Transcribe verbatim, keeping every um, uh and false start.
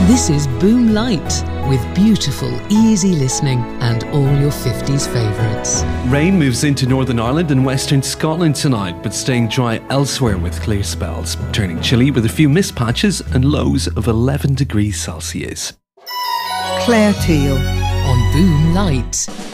This is Boom Light, with beautiful, easy listening and all your fifties favourites. Rain moves into Northern Ireland and Western Scotland tonight, but staying dry elsewhere with clear spells, turning chilly with a few mist patches and lows of eleven degrees Celsius. Claire Teal on Boom Light.